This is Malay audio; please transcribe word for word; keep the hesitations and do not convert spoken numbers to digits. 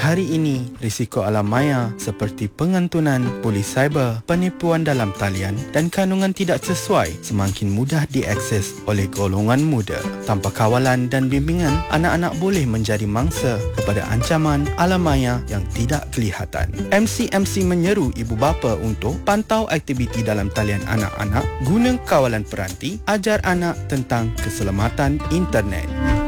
Hari ini, risiko alam maya seperti pengantunan, polis cyber, penipuan dalam talian dan kandungan tidak sesuai semakin mudah diakses oleh golongan muda. Tanpa kawalan dan bimbingan, anak-anak boleh menjadi mangsa kepada ancaman alam maya yang tidak kelihatan. M C M C menyeru ibu bapa untuk pantau aktiviti dalam talian anak-anak, guna kawalan peranti, ajar anak tentang keselamatan internet.